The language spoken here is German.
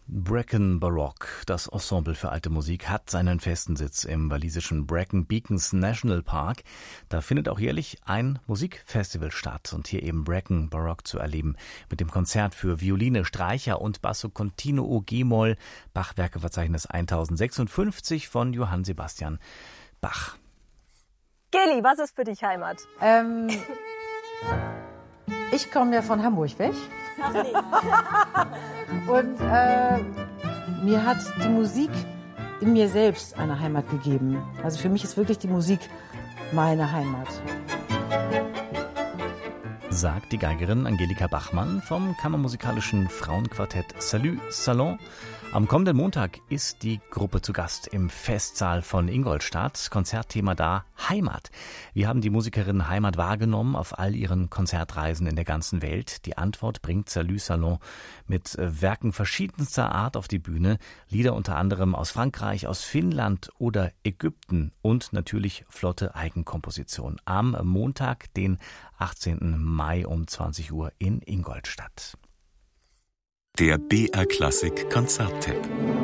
Brecon Baroque, das Ensemble für alte Musik, hat seinen festen Sitz im walisischen Brecon Beacons National Park. Da findet auch jährlich ein Musikfestival statt und hier eben Brecon Baroque zu erleben mit dem Konzert für Violine, Streicher und Basso Continuo G-Moll, Bach-Werkeverzeichnis 1056 von Johann Sebastian Bach. Geli, was ist für dich Heimat? Ich komme ja von Hamburg weg. Ach nee. Und mir hat die Musik in mir selbst eine Heimat gegeben. Also für mich ist wirklich die Musik meine Heimat. Sagt die Geigerin Angelika Bachmann vom kammermusikalischen Frauenquartett Salut Salon. Am kommenden Montag ist die Gruppe zu Gast im Festsaal von Ingolstadt. Konzertthema da Heimat. Wie haben die Musikerinnen Heimat wahrgenommen auf all ihren Konzertreisen in der ganzen Welt? Die Antwort bringt Salut Salon mit Werken verschiedenster Art auf die Bühne. Lieder unter anderem aus Frankreich, aus Finnland oder Ägypten und natürlich flotte Eigenkomposition. Am Montag, den 18. Mai um 20 Uhr in Ingolstadt. Der BR Klassik Konzerttipp.